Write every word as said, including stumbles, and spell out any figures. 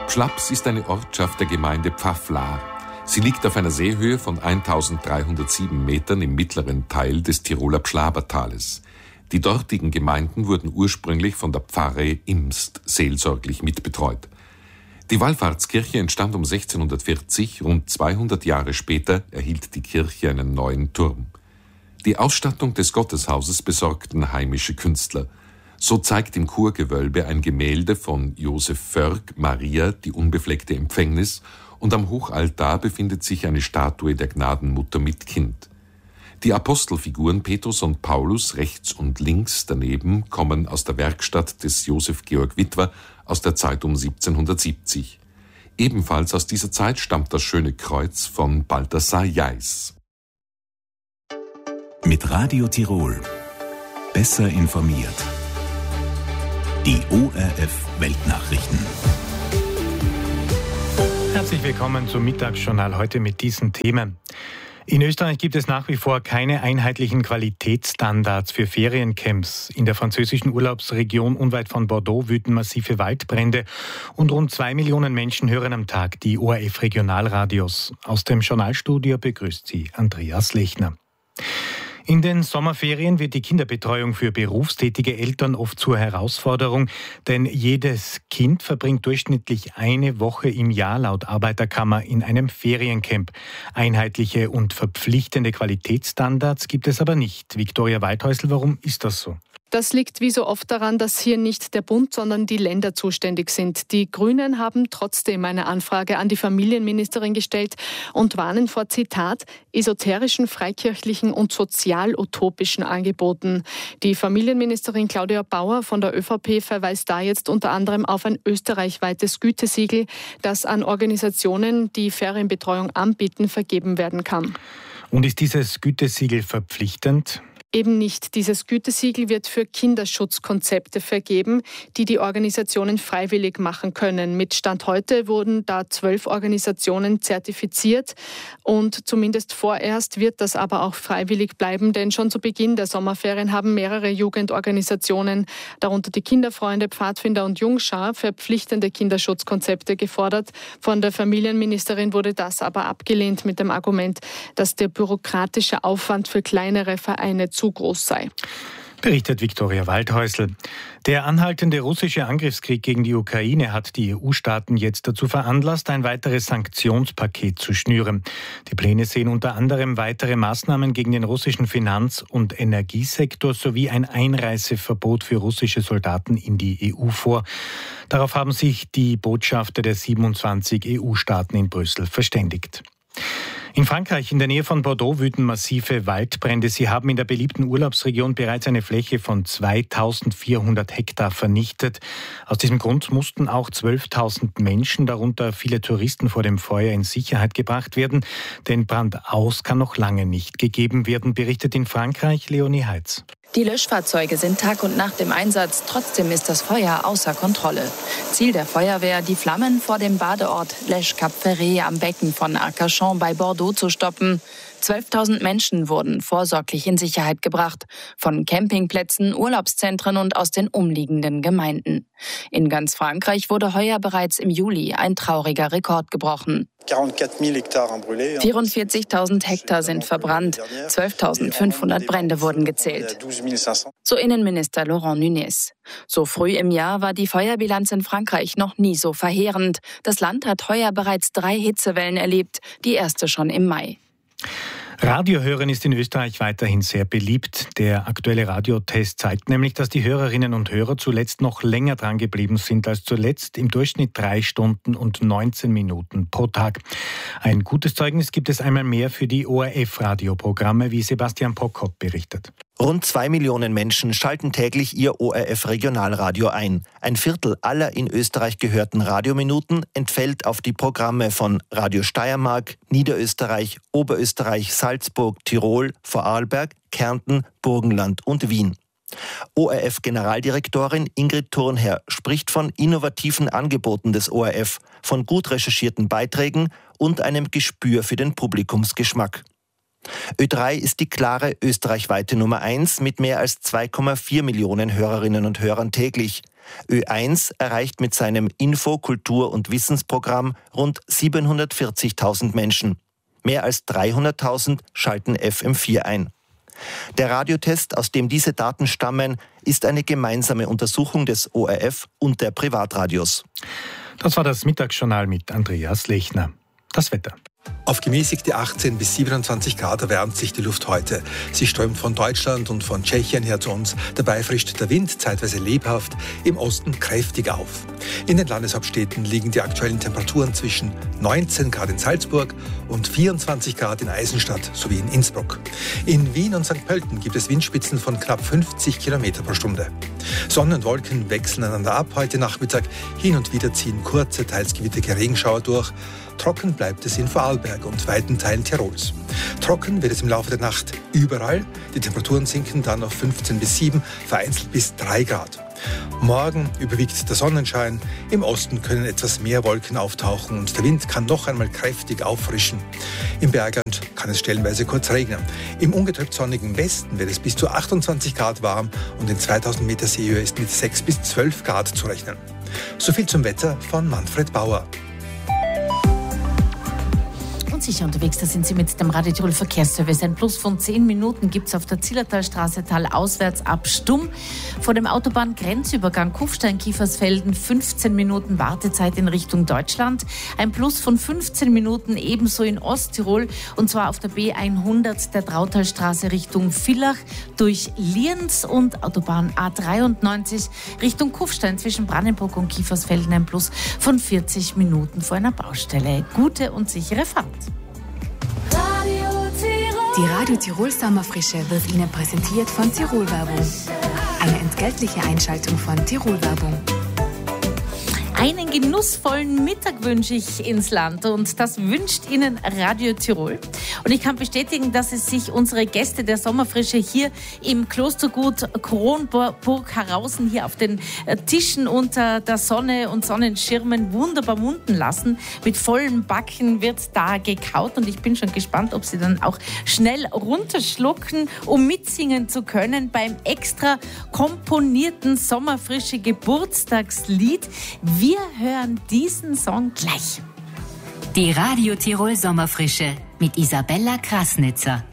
Pschlaps ist eine Ortschaft der Gemeinde Pfafflaar. Sie liegt auf einer Seehöhe von eintausenddreihundertsieben Metern im mittleren Teil des Tiroler Pschlabertales. Die dortigen Gemeinden wurden ursprünglich von der Pfarre Imst seelsorglich mitbetreut. Die Wallfahrtskirche entstand um sechzehnhundertvierzig, rund zweihundert Jahre später erhielt die Kirche einen neuen Turm. Die Ausstattung des Gotteshauses besorgten heimische Künstler. So zeigt im Chorgewölbe ein Gemälde von Josef Vörg Maria, die unbefleckte Empfängnis, und am Hochaltar befindet sich eine Statue der Gnadenmutter mit Kind. Die Apostelfiguren Petrus und Paulus rechts und links daneben kommen aus der Werkstatt des Josef Georg Witwer aus der Zeit um siebzehnhundertsiebzig. Ebenfalls aus dieser Zeit stammt das schöne Kreuz von Balthasar Jais. Mit Radio Tirol. Besser informiert. Die O R F Weltnachrichten. Herzlich willkommen zum Mittagsjournal heute mit diesen Themen. In Österreich gibt es nach wie vor keine einheitlichen Qualitätsstandards für Feriencamps. In der französischen Urlaubsregion unweit von Bordeaux wüten massive Waldbrände und rund zwei Millionen Menschen hören am Tag die O R F Regionalradios. Aus dem Journalstudio begrüßt sie Andreas Lechner. In den Sommerferien wird die Kinderbetreuung für berufstätige Eltern oft zur Herausforderung, denn jedes Kind verbringt durchschnittlich eine Woche im Jahr laut Arbeiterkammer in einem Feriencamp. Einheitliche und verpflichtende Qualitätsstandards gibt es aber nicht. Viktoria Waldhäusl, warum ist das so? Das liegt wie so oft daran, dass hier nicht der Bund, sondern die Länder zuständig sind. Die Grünen haben trotzdem eine Anfrage an die Familienministerin gestellt und warnen vor, Zitat, esoterischen, freikirchlichen und sozial-utopischen Angeboten. Die Familienministerin Claudia Bauer von der ÖVP verweist da jetzt unter anderem auf ein österreichweites Gütesiegel, das an Organisationen, die Ferienbetreuung anbieten, vergeben werden kann. Und ist dieses Gütesiegel verpflichtend? Eben nicht. Dieses Gütesiegel wird für Kinderschutzkonzepte vergeben, die die Organisationen freiwillig machen können. Mit Stand heute wurden da zwölf Organisationen zertifiziert und zumindest vorerst wird das aber auch freiwillig bleiben, denn schon zu Beginn der Sommerferien haben mehrere Jugendorganisationen, darunter die Kinderfreunde, Pfadfinder und Jungschar, verpflichtende Kinderschutzkonzepte gefordert. Von der Familienministerin wurde das aber abgelehnt mit dem Argument, dass der bürokratische Aufwand für kleinere Vereine zu groß sei. Berichtet Viktoria Waldhäusl. Der anhaltende russische Angriffskrieg gegen die Ukraine hat die E U-Staaten jetzt dazu veranlasst, ein weiteres Sanktionspaket zu schnüren. Die Pläne sehen unter anderem weitere Maßnahmen gegen den russischen Finanz- und Energiesektor sowie ein Einreiseverbot für russische Soldaten in die E U vor. Darauf haben sich die Botschafter der siebenundzwanzig E U-Staaten in Brüssel verständigt. In Frankreich, in der Nähe von Bordeaux, wüten massive Waldbrände. Sie haben in der beliebten Urlaubsregion bereits eine Fläche von zweitausendvierhundert Hektar vernichtet. Aus diesem Grund mussten auch zwölftausend Menschen, darunter viele Touristen, vor dem Feuer in Sicherheit gebracht werden. Denn Brandaus kann noch lange nicht gegeben werden, berichtet in Frankreich Leonie Heitz. Die Löschfahrzeuge sind Tag und Nacht im Einsatz, trotzdem ist das Feuer außer Kontrolle. Ziel der Feuerwehr, die Flammen vor dem Badeort Lèche Cap Ferré am Becken von Arcachon bei Bordeaux zu stoppen. zwölftausend Menschen wurden vorsorglich in Sicherheit gebracht, von Campingplätzen, Urlaubszentren und aus den umliegenden Gemeinden. In ganz Frankreich wurde heuer bereits im Juli ein trauriger Rekord gebrochen. vierundvierzigtausend Hektar sind verbrannt, zwölftausendfünfhundert Brände wurden gezählt. So Innenminister Laurent Nunez. So früh im Jahr war die Feuerbilanz in Frankreich noch nie so verheerend. Das Land hat heuer bereits drei Hitzewellen erlebt, die erste schon im Mai. Radiohören ist in Österreich weiterhin sehr beliebt. Der aktuelle Radiotest zeigt nämlich, dass die Hörerinnen und Hörer zuletzt noch länger dran geblieben sind als zuletzt, im Durchschnitt drei Stunden und neunzehn Minuten pro Tag. Ein gutes Zeugnis gibt es einmal mehr für die O R F-Radioprogramme, wie Sebastian Prokop berichtet. Rund zwei Millionen Menschen schalten täglich ihr O R F-Regionalradio ein. Ein Viertel aller in Österreich gehörten Radiominuten entfällt auf die Programme von Radio Steiermark, Niederösterreich, Oberösterreich, Salzburg, Tirol, Vorarlberg, Kärnten, Burgenland und Wien. O R F-Generaldirektorin Ingrid Thurnherr spricht von innovativen Angeboten des O R F, von gut recherchierten Beiträgen und einem Gespür für den Publikumsgeschmack. Ö drei ist die klare österreichweite Nummer eins mit mehr als zwei Komma vier Millionen Hörerinnen und Hörern täglich. Ö eins erreicht mit seinem Info-, Kultur- und Wissensprogramm rund siebenhundertvierzigtausend Menschen. Mehr als dreihunderttausend schalten F M vier ein. Der Radiotest, aus dem diese Daten stammen, ist eine gemeinsame Untersuchung des O R F und der Privatradios. Das war das Mittagsjournal mit Andreas Lechner. Das Wetter. Auf gemäßigte achtzehn bis siebenundzwanzig Grad erwärmt sich die Luft heute. Sie strömt von Deutschland und von Tschechien her zu uns. Dabei frischt der Wind zeitweise lebhaft, im Osten kräftig auf. In den Landeshauptstädten liegen die aktuellen Temperaturen zwischen neunzehn Grad in Salzburg und vierundzwanzig Grad in Eisenstadt sowie in Innsbruck. In Wien und Sankt Pölten gibt es Windspitzen von knapp fünfzig Kilometer pro Stunde. Sonne und Wolken wechseln einander ab heute Nachmittag. Hin und wieder ziehen kurze, teils gewitterige Regenschauer durch. Trocken bleibt es in Vorarlberg und weiten Teilen Tirols. Trocken wird es im Laufe der Nacht überall. Die Temperaturen sinken dann auf fünfzehn bis sieben, vereinzelt bis drei Grad. Morgen überwiegt der Sonnenschein. Im Osten können etwas mehr Wolken auftauchen und der Wind kann noch einmal kräftig auffrischen. Im Bergland kann es stellenweise kurz regnen. Im ungetrübt sonnigen Westen wird es bis zu achtundzwanzig Grad warm und in zweitausend Meter Seehöhe ist mit sechs bis zwölf Grad zu rechnen. Soviel zum Wetter von Manfred Bauer. Sicher unterwegs, da sind Sie mit dem Radio Tirol Verkehrsservice. Ein Plus von zehn Minuten gibt es auf der Zillertalstraße talauswärts ab Stumm. Vor dem Autobahngrenzübergang Kufstein-Kiefersfelden fünfzehn Minuten Wartezeit in Richtung Deutschland. Ein Plus von fünfzehn Minuten ebenso in Osttirol und zwar auf der B hundert der Trautalstraße Richtung Villach durch Lienz und Autobahn A dreiundneunzig Richtung Kufstein zwischen Brandenburg und Kiefersfelden ein Plus von vierzig Minuten vor einer Baustelle. Gute und sichere Fahrt. Die Radio Tirol Sommerfrische wird Ihnen präsentiert von Tirol Werbung. Eine entgeltliche Einschaltung von Tirol Werbung. Einen genussvollen Mittag wünsche ich ins Land und das wünscht Ihnen Radio Tirol. Und ich kann bestätigen, dass es sich unsere Gäste der Sommerfrische hier im Klostergut Kronburg Harausen hier auf den Tischen unter der Sonne und Sonnenschirmen wunderbar munden lassen. Mit vollen Backen wird da gekaut und ich bin schon gespannt, ob Sie dann auch schnell runterschlucken, um mitsingen zu können beim extra komponierten Sommerfrische Geburtstagslied. Wir hören diesen Song gleich. Die Radio Tirol Sommerfrische mit Isabella Krasnitzer.